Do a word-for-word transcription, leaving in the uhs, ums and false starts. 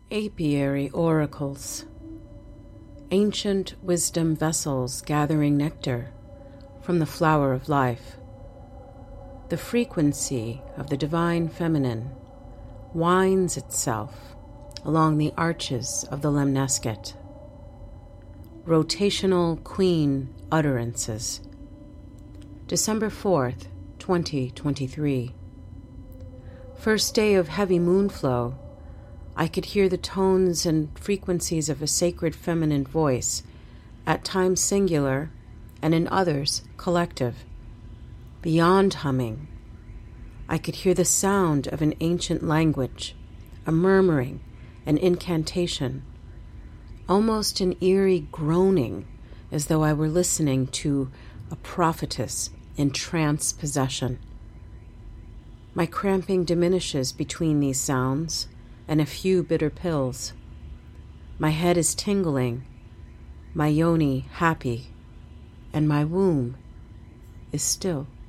Apiary oracles, ancient wisdom vessels gathering nectar from the flower of life. The frequency of the divine feminine winds itself along the arches of the lemniscate. Rotational queen utterances. December fourth, twenty twenty-three. First day of heavy moonflow, I could hear the tones and frequencies of a sacred feminine voice, at times singular, and in others collective. Beyond humming, I could hear the sound of an ancient language, a murmuring, an incantation, almost an eerie groaning, as though I were listening to a prophetess in trance possession. My cramping diminishes between these sounds and a few bitter pills. My head is tingling, my yoni happy, and my womb is still.